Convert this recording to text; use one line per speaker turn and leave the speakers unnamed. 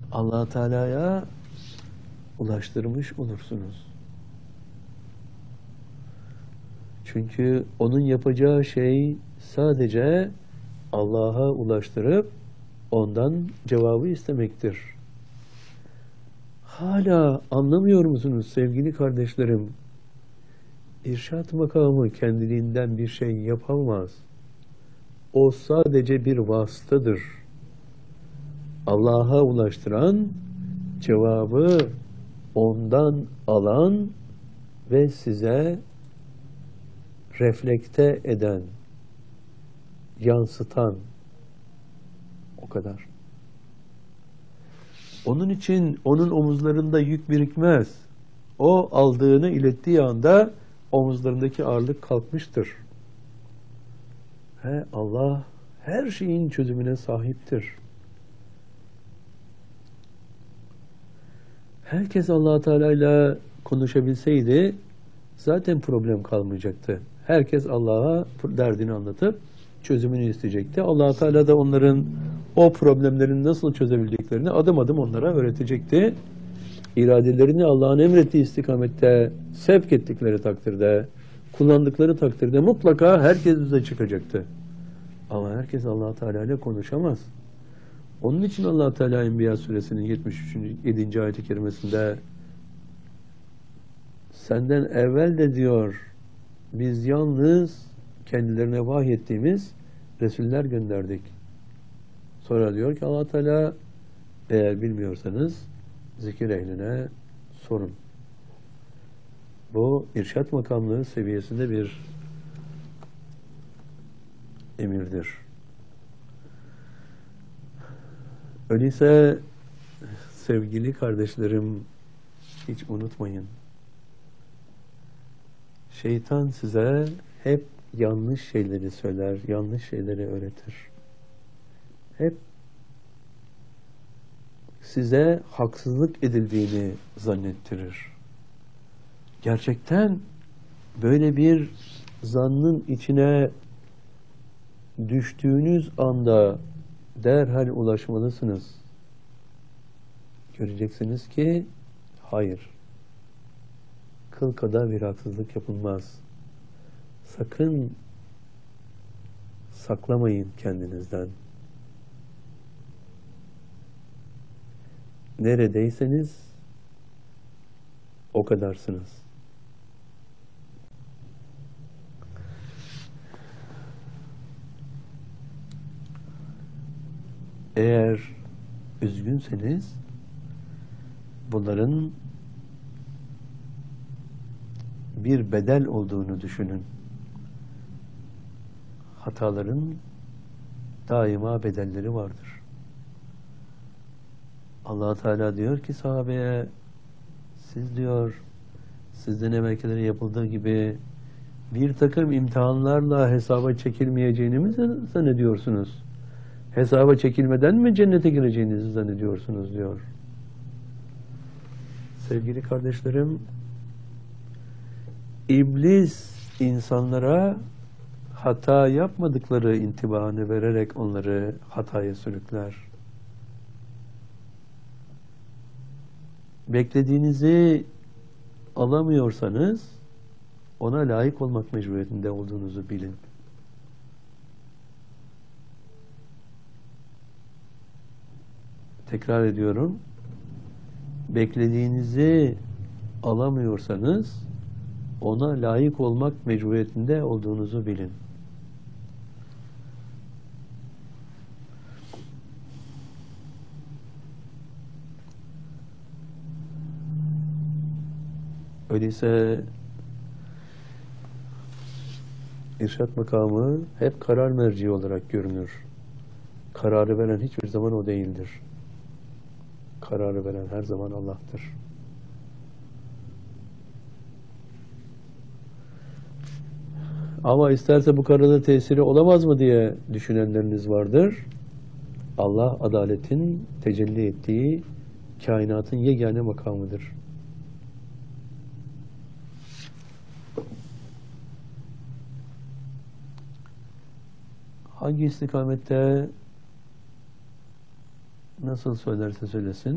Allah Teala'ya ulaştırmış olursunuz. Çünkü onun yapacağı şey sadece Allah'a ulaştırıp ondan cevabı istemektir. Hala anlamıyor musunuz sevgili kardeşlerim? İrşad makamı kendiliğinden bir şey yapamaz. O sadece bir vasıtadır. Allah'a ulaştıran, cevabı ondan alan ve size reflekte eden, yansıtan, o kadar. Onun için onun omuzlarında yük birikmez. O aldığını ilettiği anda omuzlarındaki ağırlık kalkmıştır. Allah her şeyin çözümüne sahiptir. Herkes Allah Teala ile konuşabilseydi zaten problem kalmayacaktı. Herkes Allah'a derdini anlatıp çözümünü isteyecekti. Allah Teala da onların o problemlerini nasıl çözebileceklerini adım adım onlara öğretecekti. İradelerini Allah'ın emrettiği istikamette sevk ettikleri takdirde, kullandıkları takdirde mutlaka herkes düze çıkacaktı. Ama herkes Allah Teala ile konuşamaz. Onun için Allah Teala Enbiya suresinin 73. 7. ayet-i kerimesinde senden evvel de diyor biz yalnız kendilerine vahyettiğimiz Resuller gönderdik. Sonra diyor ki Allah Teala eğer bilmiyorsanız zikir ehline sorun. Bu irşat makamlığı seviyesinde bir emirdir. Öyleyse sevgili kardeşlerim hiç unutmayın. Şeytan size hep yanlış şeyleri söyler, yanlış şeyleri öğretir. Hep size haksızlık edildiğini zannettirir. Gerçekten böyle bir zannın içine düştüğünüz anda derhal ulaşmalısınız. Göreceksiniz ki hayır. Kıl kadar bir haksızlık yapılmaz. Sakın saklamayın kendinizden. Neredeyseniz o kadarsınız. Eğer üzgünseniz bunların bir bedel olduğunu düşünün. Hataların daima bedelleri vardır. Allah Teala diyor ki sahabeye siz diyor sizden evvelkileri yapıldığı gibi bir takım imtihanlarla hesaba çekilmeyeceğini mi zannediyorsunuz? Hesaba çekilmeden mi cennete gireceğinizi zannediyorsunuz diyor. Sevgili kardeşlerim, İblis insanlara hata yapmadıkları intibahını vererek onları hataya sürükler. Beklediğinizi alamıyorsanız ona layık olmak mecburiyetinde olduğunuzu bilin. Tekrar ediyorum. Beklediğinizi alamıyorsanız ona layık olmak mecburiyetinde olduğunuzu bilin. Öyleyse irşat makamı hep karar merci olarak görünür. Kararı veren hiçbir zaman o değildir. Kararı veren her zaman Allah'tır. Ama isterse bu kararın tesiri olamaz mı diye düşünenleriniz vardır. Allah adaletin tecelli ettiği kainatın yegane makamıdır. Hangi istikamette nasıl söylerse söylesin